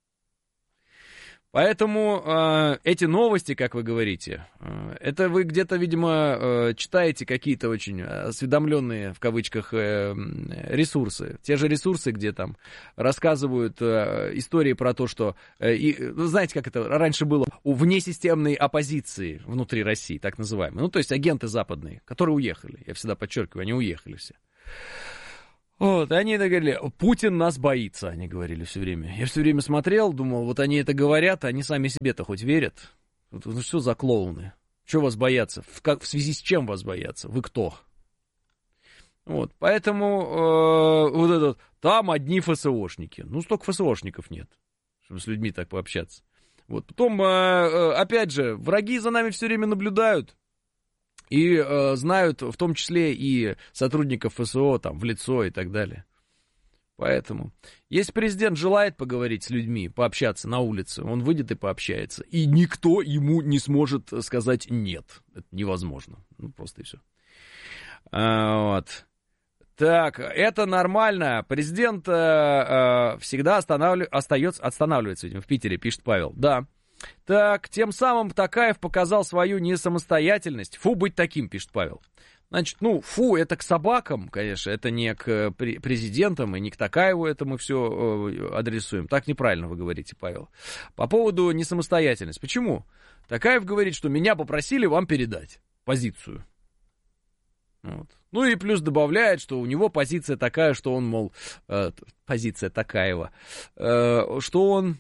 Поэтому эти новости, как вы говорите, это вы где-то, видимо, читаете какие-то очень осведомленные, в кавычках, ресурсы. Те же ресурсы, где там рассказывают истории про то, что... знаете, как это раньше было у внесистемной оппозиции внутри России, так называемой. Ну, то есть агенты западные, которые уехали. Я всегда подчеркиваю, они уехали все. Вот, они это говорили, Путин нас боится, они говорили все время. Я все время смотрел, думал, вот они это говорят, они сами себе-то хоть верят. Ну что за клоуны? Чего вас боятся? В связи с чем вас боятся? Вы кто? Вот, поэтому вот это вот, там одни ФСОшники. Ну, столько ФСОшников нет, чтобы с людьми так пообщаться. Вот, потом, опять же, враги за нами все время наблюдают. И знают в том числе и сотрудников ФСО там, в лицо и так далее. Поэтому, если президент желает поговорить с людьми, пообщаться на улице, он выйдет и пообщается. И никто ему не сможет сказать «нет». Это невозможно. Ну, просто и все. Вот. Так, это нормально. Президент всегда останавливается, видимо, в Питере, пишет Павел. Да. Так, тем самым Токаев показал свою несамостоятельность. Фу, быть таким, пишет Павел. Значит, ну, фу, это к собакам, конечно, это не к президентам и не к Токаеву это мы все адресуем. Так неправильно вы говорите, Павел. По поводу несамостоятельности. Почему? Токаев говорит, что меня попросили вам передать позицию. Вот. Ну и плюс добавляет, что у него позиция такая, что он, мол, позиция Токаева, что он...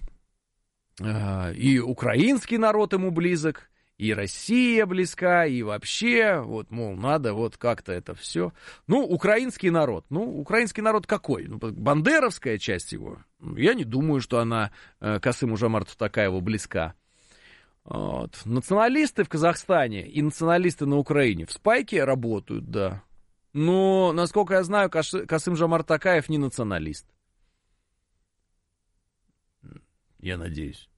И украинский народ ему близок, и Россия близка, и вообще, вот, мол, надо вот как-то это все. Ну, украинский народ какой? Ну, бандеровская часть его. Я не думаю, что она Касым-Жомарту Токаеву близка. Вот. Националисты в Казахстане и националисты на Украине в спайке работают, да. Но, насколько я знаю, Касым-Жомарт Токаев не националист. Я надеюсь.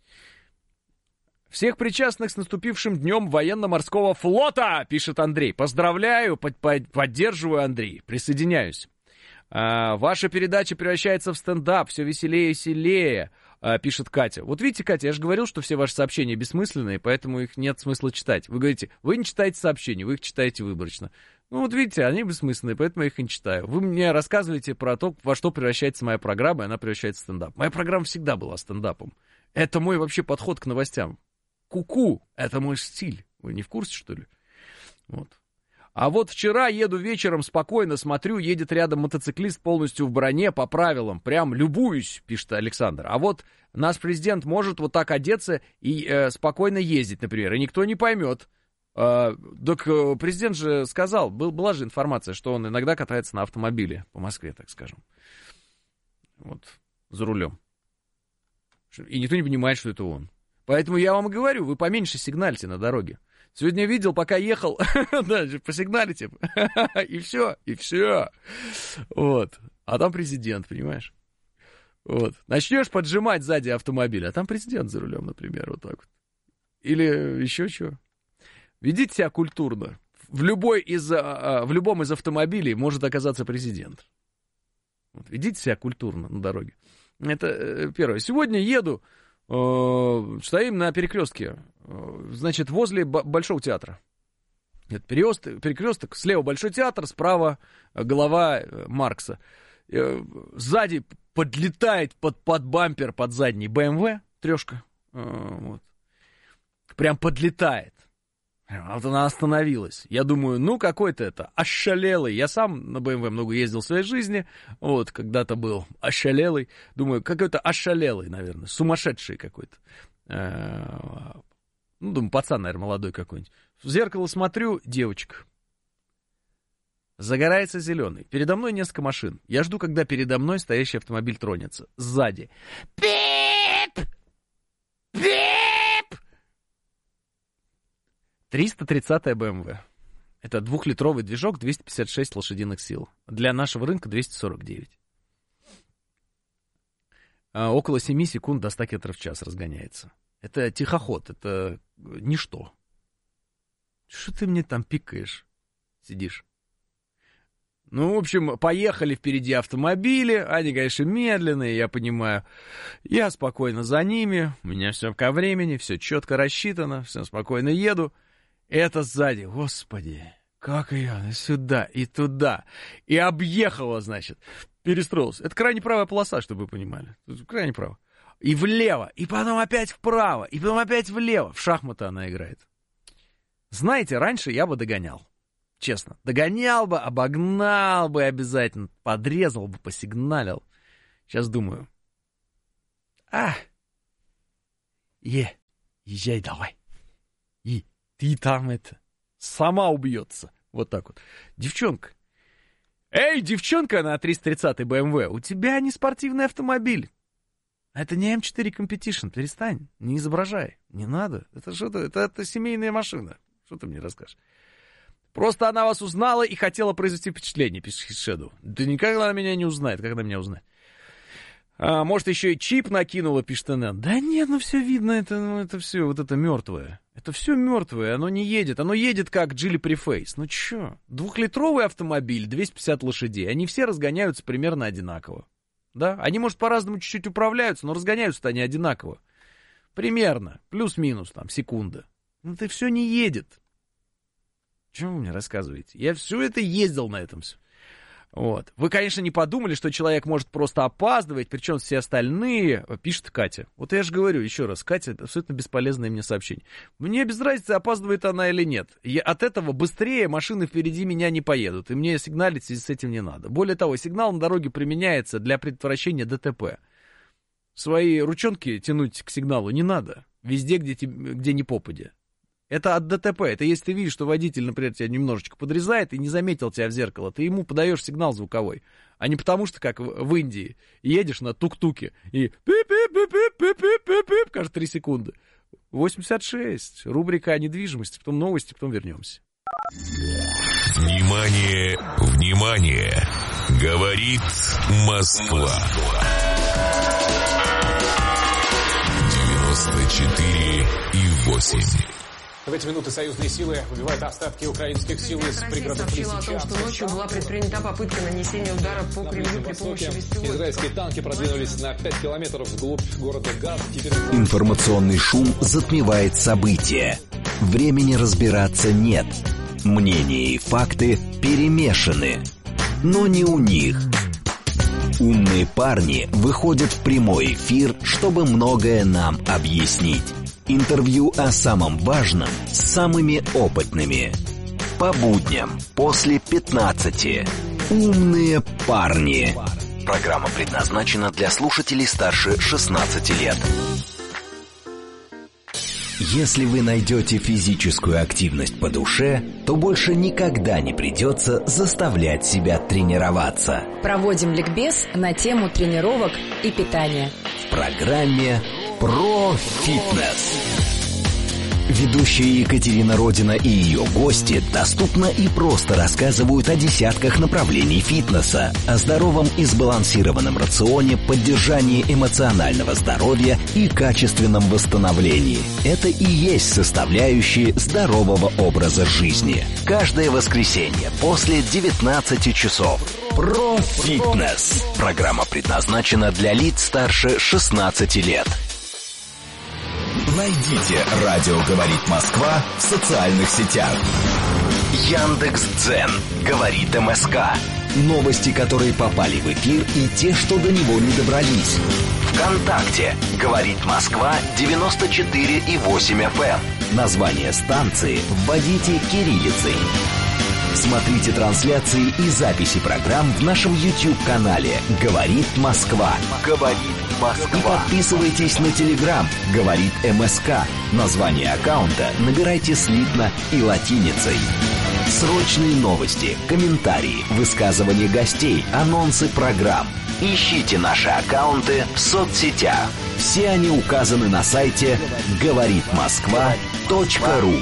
Всех причастных с наступившим днем военно-морского флота, пишет Андрей. Поздравляю, поддерживаю, Андрей, присоединяюсь. Ваша передача превращается в стендап, все веселее и веселее, пишет Катя. Вот видите, Катя, я же говорил, что все ваши сообщения бессмысленные, поэтому их нет смысла читать. Вы говорите, вы не читаете сообщения, вы их читаете выборочно. Ну вот видите, они бессмысленные, поэтому я их не читаю. Вы мне рассказываете про то, во что превращается моя программа, и она превращается в стендап. Моя программа всегда была стендапом. Это мой вообще подход к новостям. Ку-ку, это мой стиль. Вы не в курсе, что ли? Вот. А вот вчера еду вечером, спокойно смотрю, едет рядом мотоциклист полностью в броне, по правилам. Прям любуюсь, пишет Александр. А вот наш президент может вот так одеться и спокойно ездить, например, и никто не поймет. Так президент же сказал, была же информация, что он иногда катается на автомобиле по Москве, так скажем. Вот, за рулем. И никто не понимает, что это он. Поэтому я вам и говорю, вы поменьше сигнальте на дороге. Сегодня видел, пока ехал, посигналите, и все. Вот. А там президент, понимаешь? Вот. Начнешь поджимать сзади автомобиля, а там президент за рулем, например, вот так вот. Или еще что. Ведите себя культурно. В любом из автомобилей может оказаться президент. Вот. Ведите себя культурно на дороге. Это первое. Сегодня еду, стоим на перекрестке, значит, возле Большого театра. Это перекресток, слева Большой театр, справа голова Маркса. Сзади подлетает под бампер, под задний BMW, трешка. Вот. Прям подлетает. Вот она остановилась. Я думаю, ну какой-то это ошалелый. Я сам на BMW много ездил в своей жизни. Вот, когда-то был ошалелый. Думаю, какой-то ошалелый, наверное. Сумасшедший какой-то. Ну, думаю, пацан, наверное, молодой какой-нибудь. В зеркало смотрю, девочка. Загорается зеленый. Передо мной несколько машин. Я жду, когда передо мной стоящий автомобиль тронется. Сзади. Пип! Пип! 330-я BMW. Это 2-литровый движок, 256 лошадиных сил. Для нашего рынка 249. Около 7 секунд до 100 км в час разгоняется. Это тихоход, это ничто. Что ты мне там пикаешь? Сидишь. Ну, в общем, поехали впереди автомобили, они, конечно, медленные, я понимаю. Я спокойно за ними, у меня все ко времени, все четко рассчитано, все спокойно еду. Это сзади, господи, как я сюда и туда. И объехала, значит, перестроилась. Это крайне правая полоса, чтобы вы понимали. Крайне правая. И влево, и потом опять вправо, и потом опять влево. В шахматы она играет. Знаете, раньше я бы догонял. Честно, догонял бы, обогнал бы обязательно, подрезал бы, посигналил. Сейчас думаю. Езжай давай. И ты там сама убьется. Вот так вот. Девчонка. Эй, девчонка на 330-й BMW, у тебя не спортивный автомобиль. Это не М4 Competition, перестань, не изображай. Не надо, это что-то, это семейная машина. Что ты мне расскажешь? Просто она вас узнала и хотела произвести впечатление, пишет Shadow. Да никогда она меня не узнает. Когда меня узнает? Может, еще и чип накинула, пишет она. Да нет, ну все видно, это все, вот это мертвое. Это все мертвое, оно не едет. Оно едет как Geely Preface. Ну че? 2-литровый автомобиль, 250 лошадей. Они все разгоняются примерно одинаково. Да? Они, может, по-разному чуть-чуть управляются, но разгоняются-то они одинаково. Примерно. Плюс-минус, там, секунда. Ну это все не едет. Что вы мне рассказываете? Я все это ездил на этом все. Вот. Вы, конечно, не подумали, что человек может просто опаздывать, причем все остальные, пишет Катя. Вот я же говорю еще раз, Катя, это абсолютно бесполезное мне сообщение. Мне без разницы, опаздывает она или нет. От этого быстрее машины впереди меня не поедут, и мне сигналить в связи с этим не надо. Более того, сигнал на дороге применяется для предотвращения ДТП. Свои ручонки тянуть к сигналу не надо, везде, где не попадя. Это от ДТП. Это если ты видишь, что водитель, например, тебя немножечко подрезает и не заметил тебя в зеркало, ты ему подаешь сигнал звуковой. А не потому что, как в Индии, едешь на тук-туке и пип-пип-пип-пип-пип-пип-пип каждые 3 секунды. 86. Рубрика о недвижимости, потом новости, потом вернемся. Внимание, внимание! Говорит Москва. 94,8. В эти минуты союзные силы выбивают остатки украинских сил из пригородов Лисичанска. Сообщила о том, что ночью была предпринята попытка нанесения удара по Кремлю при помощи беспилотников. Израильские танки продвинулись на 5 километров вглубь города Газ. Информационный шум затмевает события. Времени разбираться нет. Мнения и факты перемешаны. Но не у них. Умные парни выходят в прямой эфир, чтобы многое нам объяснить. Интервью о самом важном с самыми опытными. По будням после 15. Умные парни. Программа предназначена для слушателей старше 16 лет. Если вы найдете физическую активность по душе, то больше никогда не придется заставлять себя тренироваться. Проводим ликбез на тему тренировок и питания. В программе «Про фитнес». Ведущая Екатерина Родина и ее гости доступно и просто рассказывают о десятках направлений фитнеса, о здоровом и сбалансированном рационе, поддержании эмоционального здоровья и качественном восстановлении. Это и есть составляющие здорового образа жизни. Каждое воскресенье после 19 часов. Про фитнес. Программа предназначена для лиц старше 16 лет. Найдите «Радио говорит Москва» в социальных сетях. Яндекс.Дзен говорит МСК. Новости, которые попали в эфир, и те, что до него не добрались. ВКонтакте говорит Москва 94,8 FM. Название станции вводите кириллицей. Смотрите трансляции и записи программ в нашем YouTube-канале «Говорит Москва». «Говорит Москва». И подписывайтесь на Telegram «Говорит МСК». Название аккаунта набирайте слитно и латиницей. Срочные новости, комментарии, высказывания гостей, анонсы программ. Ищите наши аккаунты в соцсетях. Все они указаны на сайте говоритмосква.ру.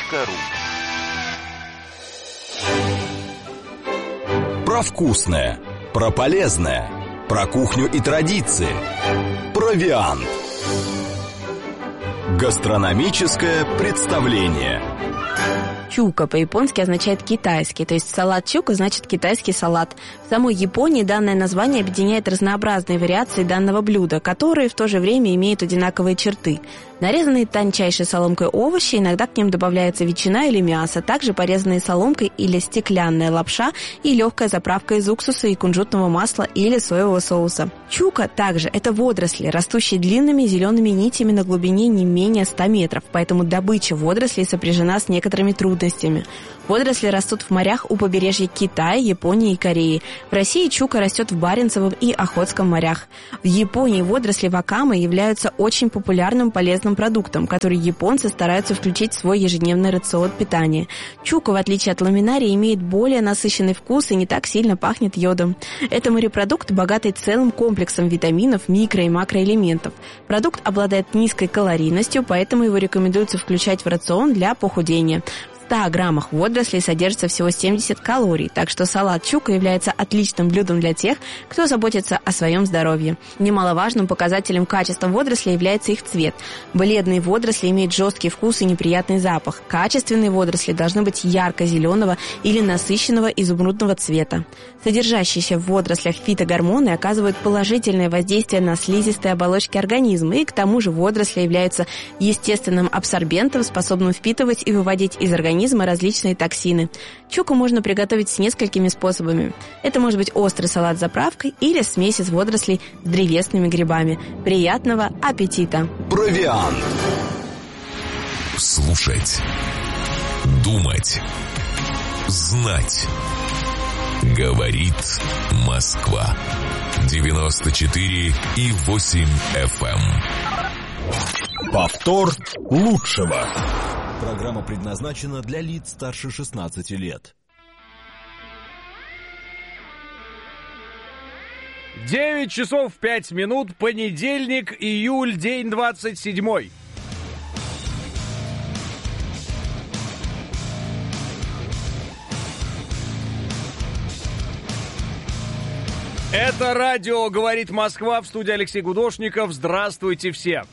Про вкусное, про полезное, про кухню и традиции, провиант. Гастрономическое представление. Чука по-японски означает «китайский», то есть салат чука значит «китайский салат». В самой Японии данное название объединяет разнообразные вариации данного блюда, которые в то же время имеют одинаковые черты. Нарезанные тончайшей соломкой овощи, иногда к ним добавляется ветчина или мясо, также порезанные соломкой или стеклянная лапша и легкая заправка из уксуса и кунжутного масла или соевого соуса. Чука также это водоросли, растущие длинными зелеными нитями на глубине не менее 100 метров, поэтому добыча водорослей сопряжена с некоторыми трудностями. Водоросли растут в морях у побережья Китая, Японии и Кореи. В России чука растет в Баренцевом и Охотском морях. В Японии водоросли вакамы являются очень популярным полезным продуктом, который японцы стараются включить в свой ежедневный рацион питания. Чука, в отличие от ламинария, имеет более насыщенный вкус и не так сильно пахнет йодом. Это морепродукт, богатый целым комплексом витаминов, микро- и макроэлементов. Продукт обладает низкой калорийностью, поэтому его рекомендуется включать в рацион для похудения. В 100 граммах водорослей содержится всего 70 калорий, так что салат чука является отличным блюдом для тех, кто заботится о своем здоровье. Немаловажным показателем качества водорослей является их цвет. Бледные водоросли имеют жесткий вкус и неприятный запах. Качественные водоросли должны быть ярко-зеленого или насыщенного изумрудного цвета. Содержащиеся в водорослях фитогормоны оказывают положительное воздействие на слизистые оболочки организма, и к тому же водоросли являются естественным абсорбентом, способным впитывать и выводить из организма различные токсины. Чуку можно приготовить с несколькими способами. Это может быть острый салат с заправкой или смесь из водорослей с древесными грибами. Приятного аппетита! Провиант. Слушать. Думать. Знать. Говорит Москва. 94,8 FM. Повтор лучшего. Программа предназначена для лиц старше 16 лет. 9 часов 5 минут, понедельник, июль, день 27. Это радио «Говорит Москва», в студии Алексей Гудошников. Здравствуйте все!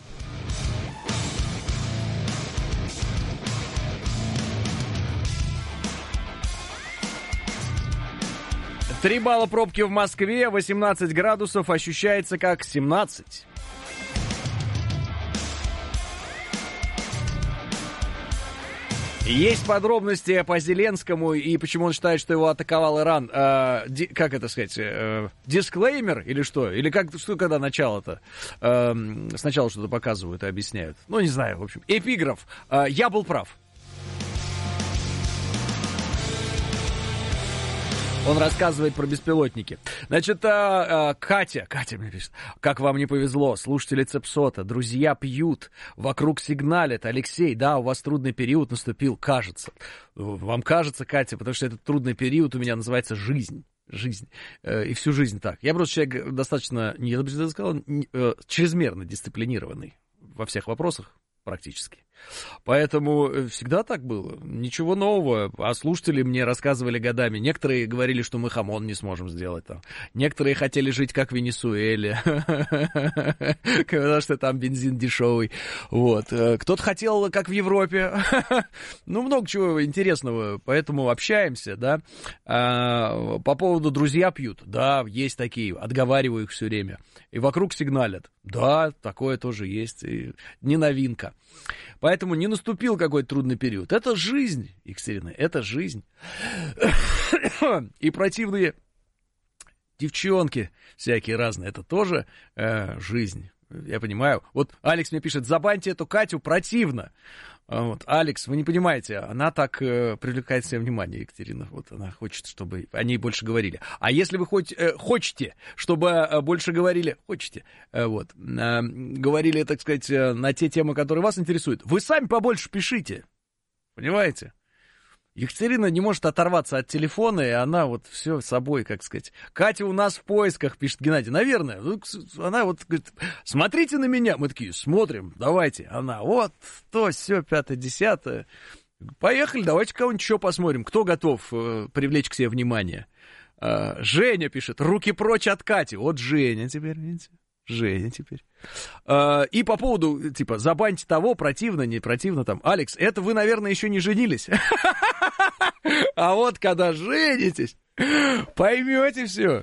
Три балла пробки в Москве, 18 градусов, ощущается как 17. Есть подробности по Зеленскому и почему он считает, что его атаковал Иран. Как это сказать? Дисклеймер или что? Или что когда начало-то? Сначала что-то показывают и объясняют. Ну, не знаю, в общем. Эпиграф. Я был прав. Он рассказывает про беспилотники. Значит, Катя мне пишет. Как вам не повезло, слушатели Цепсота. Друзья пьют, вокруг сигналят. Алексей, да, у вас трудный период наступил, кажется. Вам кажется, Катя, потому что этот трудный период у меня называется жизнь. И всю жизнь так. Я просто человек достаточно, я бы сказал, чрезмерно дисциплинированный во всех вопросах практически. Поэтому всегда так было. Ничего нового. А слушатели мне рассказывали годами. Некоторые говорили, что мы хамон не сможем сделать там. Некоторые хотели жить как в Венесуэле. Потому что там бензин дешевый. Вот. Кто-то хотел как в Европе. Ну, много чего интересного. Поэтому общаемся, да. По поводу друзья пьют. Да, есть такие. Отговариваю их все время. И вокруг сигналят. Да, такое тоже есть. И не новинка. Поэтому не наступил какой-то трудный период. Это жизнь, Екатерина, это жизнь. И противные девчонки всякие разные, это тоже жизнь. Я понимаю. Вот Алекс мне пишет, забаньте эту Катю, противно. Вот, Алекс, вы не понимаете, она так привлекает себе внимание, Екатерина. Вот она хочет, чтобы о ней больше говорили. А если вы хотите, чтобы больше говорили, говорили, так сказать, на те темы, которые вас интересуют, вы сами побольше пишите. Понимаете? Екатерина не может оторваться от телефона, и она вот все с собой, как сказать. Катя у нас в поисках, пишет Геннадий. Наверное. Она вот говорит, смотрите на меня. Мы такие, смотрим, давайте. Она вот, то, все, 5-10. Поехали, давайте кого-нибудь еще посмотрим. Кто готов привлечь к себе внимание? Женя пишет, руки прочь от Кати. Вот Женя теперь, видите. Женя теперь. И по поводу, типа, забаньте того, противно, не противно, там, Алекс, это вы, наверное, еще не женились. А вот когда женитесь, поймете все.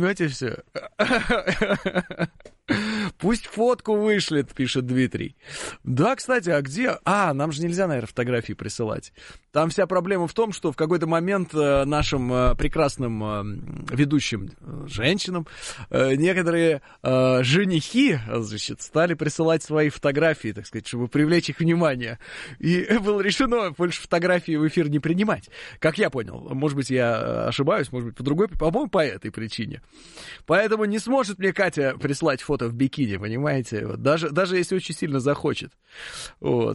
Пусть фотку вышлет, пишет Дмитрий. Да, кстати, а где? Нам же нельзя, наверное, фотографии присылать. Там вся проблема в том, что в какой-то момент нашим прекрасным ведущим женщинам некоторые женихи, значит, стали присылать свои фотографии, так сказать, чтобы привлечь их внимание. И было решено больше фотографии в эфир не принимать. Как я понял. Может быть, я ошибаюсь, может быть, по-моему, по этой причине. Поэтому не сможет мне Катя прислать фото в бикини, понимаете? Вот. Даже если очень сильно захочет. Вот.